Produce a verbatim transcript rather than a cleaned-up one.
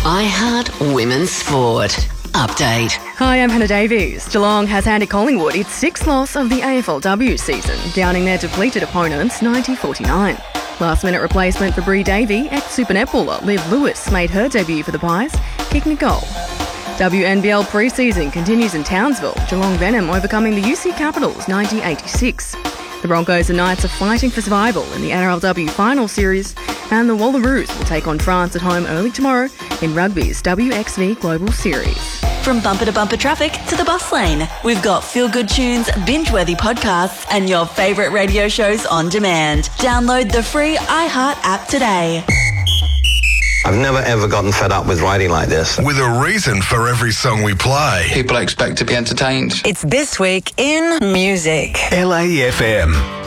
iHeart Women's Sport. Update. Hi, I'm Hannah Davies. Geelong has handed Collingwood its sixth loss of the A F L W season, downing their depleted opponents ninety forty-nine. Last-minute replacement for Bree Davey, ex-Super netballer Liv Lewis made her debut for the Pies, kicking a goal. W N B L pre-season continues in Townsville, Geelong Venom overcoming the U C Capitals ninety eighty-six. The Broncos and Knights are fighting for survival in the N R L W Final Series, and the Wallaroos will take on France at home early tomorrow in rugby's W X V Global Series. From bumper to bumper traffic to the bus lane, we've got feel-good tunes, binge-worthy podcasts, and your favourite radio shows on demand. Download the free iHeart app today. I've never ever gotten fed up with writing like this. With a reason for every song we play. People expect to be entertained. It's This Week in Music. L A F M.